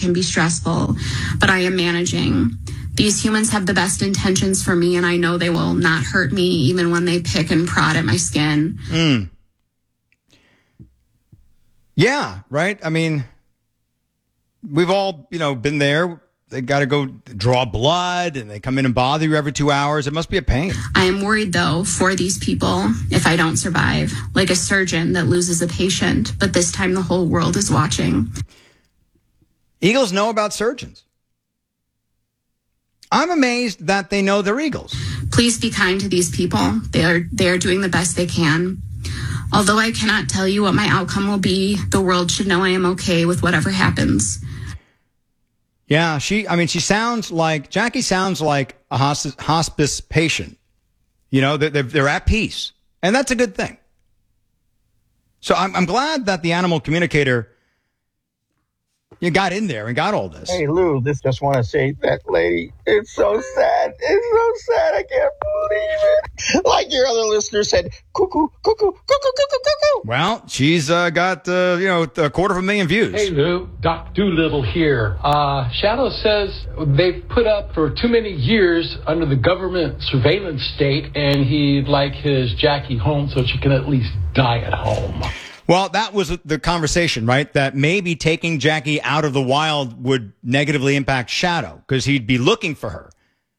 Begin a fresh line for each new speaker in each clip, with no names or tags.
can be stressful, but I am managing. These humans have the best intentions for me, and I know they will not hurt me even when they pick and prod at my skin.
Yeah, right? I mean, we've all, been there. They got to go draw blood, and they come in and bother you every 2 hours. It must be a pain.
I am worried, though, for these people if I don't survive, like a surgeon that loses a patient, but this time the whole world is watching.
Eagles know about surgeons. I'm amazed that they know they're eagles.
Please be kind to these people. They are doing the best they can. Although I cannot tell you what my outcome will be, the world should know I am okay with whatever happens.
Yeah, Jackie sounds like a hospice patient. They're at peace, and that's a good thing. So I'm glad that the animal communicator got in there and got all this.
Hey, Lou, just want to say that lady, it's so sad. It's so sad. I can't believe it. Like your other listener said, cuckoo, cuckoo, cuckoo, cuckoo, cuckoo.
Well, she's got, 250,000 views.
Hey, Lou, Doc Doolittle here. Shadow says they've put up for too many years under the government surveillance state, and he'd like his Jackie home so she can at least die at home.
Well, that was the conversation, right? That maybe taking Jackie out of the wild would negatively impact Shadow because he'd be looking for her.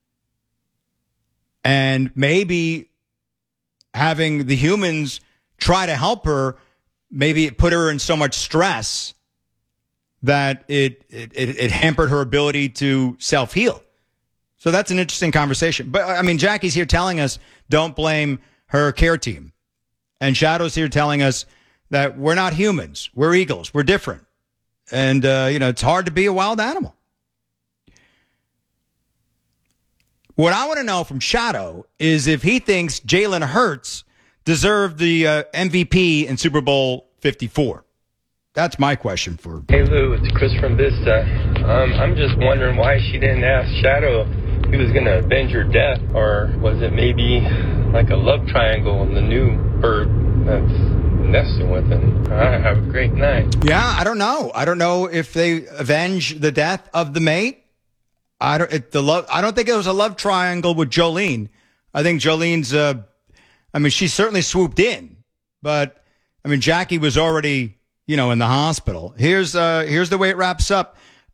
And maybe having the humans try to help her, maybe it put her in so much stress that it hampered her ability to self-heal. So that's an interesting conversation. But, Jackie's here telling us don't blame her care team. And Shadow's here telling us that we're not humans. We're eagles. We're different. And, it's hard to be a wild animal. What I want to know from Shadow is if he thinks Jalen Hurts deserved the MVP in Super Bowl 54. That's my question for...
Hey, Lou, it's Chris from Vista. I'm just wondering why she didn't ask Shadow who was going to avenge her death. Or was it maybe like a love triangle in the new bird that's nesting with him? All right, have a great night.
Yeah, I don't know. I don't know if they avenge the death of the mate. I don't think it was a love triangle with Jolene. I think Jolene's, she certainly swooped in, but Jackie was already, in the hospital. Here's the way it wraps up.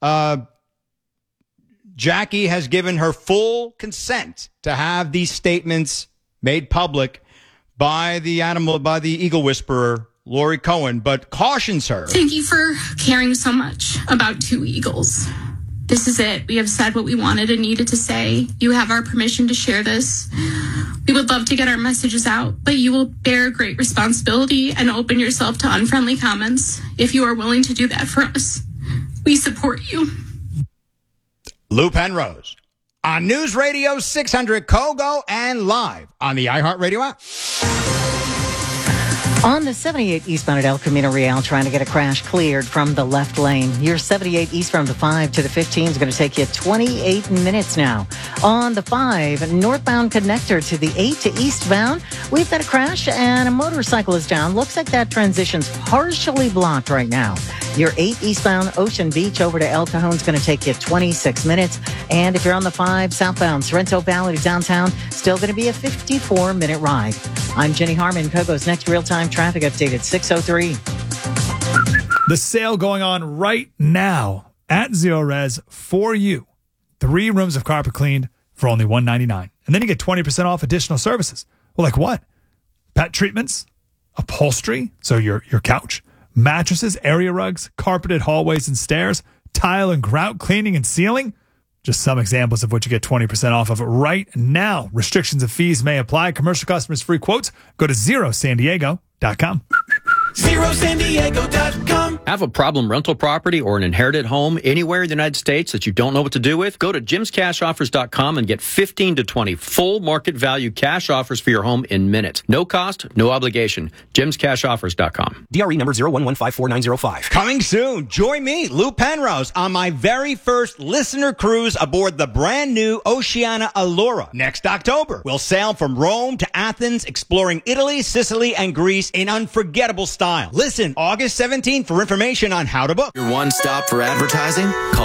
Jackie has given her full consent to have these statements made public by the eagle whisperer, Lori Cohen, but cautions her.
Thank you for caring so much about two eagles. This is it. We have said what we wanted and needed to say. You have our permission to share this. We would love to get our messages out, but you will bear great responsibility and open yourself to unfriendly comments if you are willing to do that for us. We support you.
Lou Penrose on News Radio 600 Kogo and live on the iHeartRadio app.
On the 78 eastbound at El Camino Real, trying to get a crash cleared from the left lane. Your 78 east from the 5 to the 15 is going to take you 28 minutes now. On the 5, northbound connector to the 8 to eastbound, we've got a crash and a motorcycle is down. Looks like that transition's partially blocked right now. Your 8 eastbound Ocean Beach over to El Cajon is going to take you 26 minutes. And if you're on the 5 southbound Sorrento Valley to downtown, still going to be a 54-minute ride. I'm Jenny Harmon. Kogo's next real-time traffic update at 6:03.
The sale going on right now at Zero Res for you. 3 rooms of carpet cleaned for only $199. And then you get 20% off additional services. Well, like what? Pet treatments, upholstery, so your couch, mattresses, area rugs, carpeted hallways and stairs, tile and grout cleaning and sealing. Just some examples of what you get 20% off of right now. Restrictions and fees may apply. Commercial customers free quotes. Go to ZeroSanDiego.com.
ZeroSanDiego.com. Have a problem rental property or an inherited home anywhere in the United States that you don't know what to do with? Go to JimsCashOffers.com and get 15 to 20 full market value cash offers for your home in minutes. No cost, no obligation. JimsCashOffers.com.
DRE number 01154905.
Coming soon, join me, Lou Penrose, on my very first listener cruise aboard the brand new Oceania Allura. Next October, we'll sail from Rome to Athens, exploring Italy, Sicily, and Greece in unforgettable style. Listen, August 17th for information on how to book.
Your one stop for advertising? Call